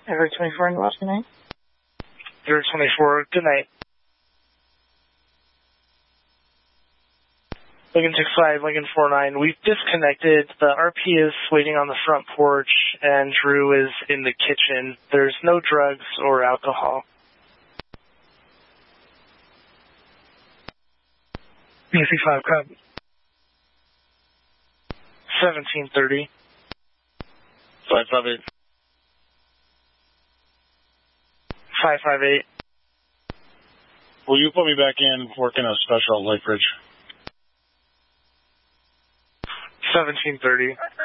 Every 24 in West, good night. Every 24, good night. Lincoln 65, Lincoln 49. We've disconnected. The RP is waiting on the front porch, and Drew is in the kitchen. There's no drugs or alcohol. Lincoln 65, copy. 1730. 558. 558. Will you put me back in working a special at Lake Ridge? 1730.